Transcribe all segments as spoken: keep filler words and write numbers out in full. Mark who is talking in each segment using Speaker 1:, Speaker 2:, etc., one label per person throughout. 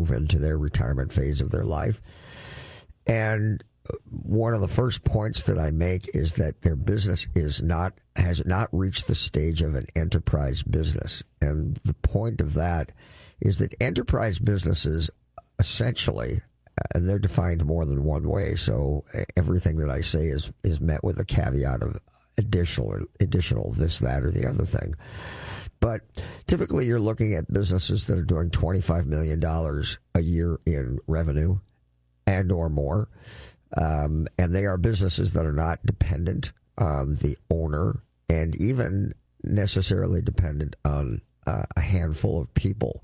Speaker 1: move into their retirement phase of their life. And one of the first points that I make is that their business is not has not reached the stage of an enterprise business. And the point of that is that enterprise businesses essentially, and they're defined more than one way, so everything that I say is is met with a caveat of additional, additional this, that, or the other thing. But typically you're looking at businesses that are doing twenty-five million dollars a year in revenue and or more. Um, and they are businesses that are not dependent on the owner and even necessarily dependent on uh, a handful of people,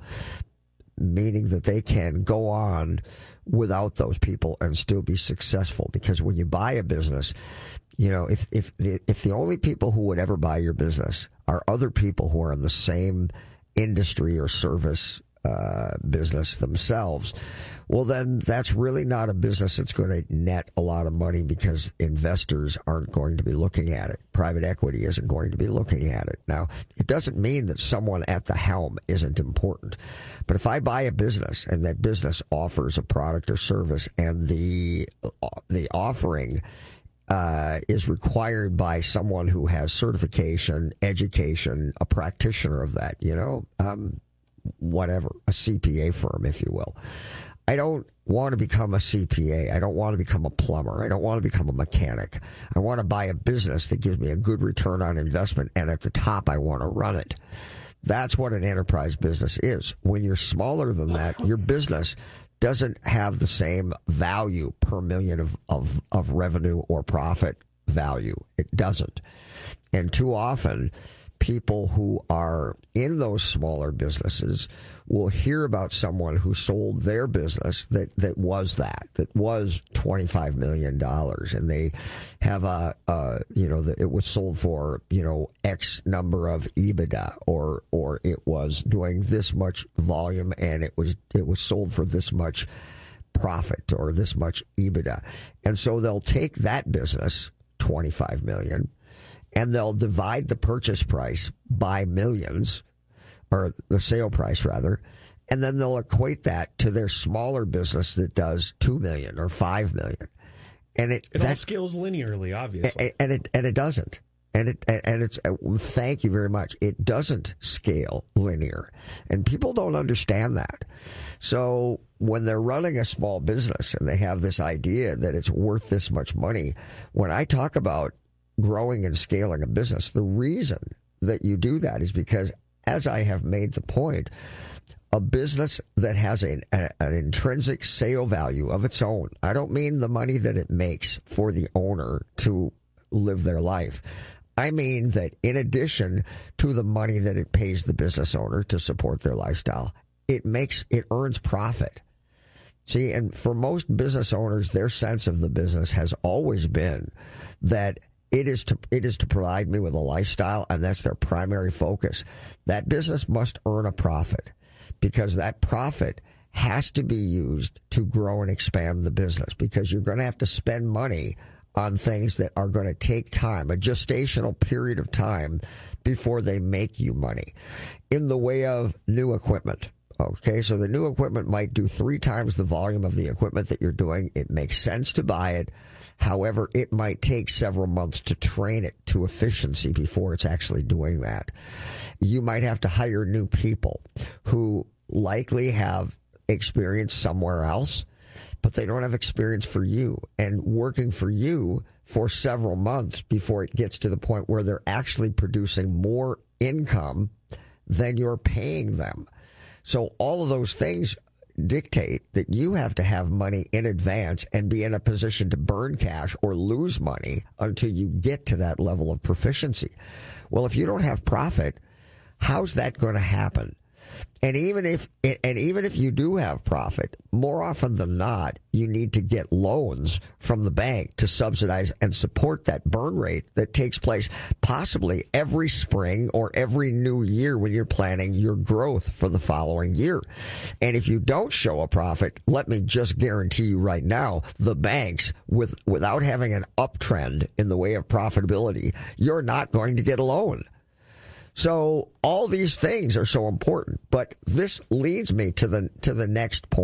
Speaker 1: meaning that they can go on without those people and still be successful. Because when you buy a business, you know, if if the, if the only people who would ever buy your business are other people who are in the same industry or service uh, business themselves, well, then that's really not a business that's going to net a lot of money, because investors aren't going to be looking at it. Private equity isn't going to be looking at it. Now, it doesn't mean that someone at the helm isn't important. But if I buy a business and that business offers a product or service and the the offering uh, is required by someone who has certification, education, a practitioner of that, you know, um, whatever, a C P A firm, if you will. I don't want to become a C P A. I don't want to become a plumber. I don't want to become a mechanic. I want to buy a business that gives me a good return on investment, and at the top, I want to run it. That's what an enterprise business is. When you're smaller than that, your business doesn't have the same value per million of, of, of revenue or profit value. It doesn't. And too often, people who are in those smaller businesses will hear about someone who sold their business that, that was that, that was twenty-five million dollars. And they have a, uh, you know, that it was sold for, you know, X number of EBITDA, or, or it was doing this much volume and it was, it was sold for this much profit or this much EBITDA. And so they'll take that business, twenty-five million dollars, and they'll divide the purchase price by millions, or the sale price rather, and then they'll equate that to their smaller business that does two million dollars or five million dollars. And it,
Speaker 2: it all scales linearly, obviously.
Speaker 1: And it and it doesn't. And it and it's thank you very much. It doesn't scale linear, and people don't understand that. So when they're running a small business and they have this idea that it's worth this much money, when I talk about growing and scaling a business, the reason that you do that is because, as I have made the point, a business that has an, a, an intrinsic sale value of its own. I don't mean the money that it makes for the owner to live their life. I mean that in addition to the money that it pays the business owner to support their lifestyle, it makes, it earns profit. See, and for most business owners, their sense of the business has always been that It is to it is to provide me with a lifestyle, and that's their primary focus. That business must earn a profit, because that profit has to be used to grow and expand the business, because you're going to have to spend money on things that are going to take time, a gestational period of time before they make you money, in the way of new equipment. Okay, so the new equipment might do three times the volume of the equipment that you're doing. It makes sense to buy it. However, it might take several months to train it to efficiency before it's actually doing that. You might have to hire new people who likely have experience somewhere else, but they don't have experience for you, and working for you for several months before it gets to the point where they're actually producing more income than you're paying them. So all of those things dictate that you have to have money in advance and be in a position to burn cash or lose money until you get to that level of proficiency. Well, if you don't have profit, how's that going to happen? And even if and even if you do have profit, more often than not, you need to get loans from the bank to subsidize and support that burn rate that takes place possibly every spring or every new year when you're planning your growth for the following year. And if you don't show a profit, let me just guarantee you right now, the banks, with without having an uptrend in the way of profitability, you're not going to get a loan. So all these things are so important, but this leads me to the to the next point.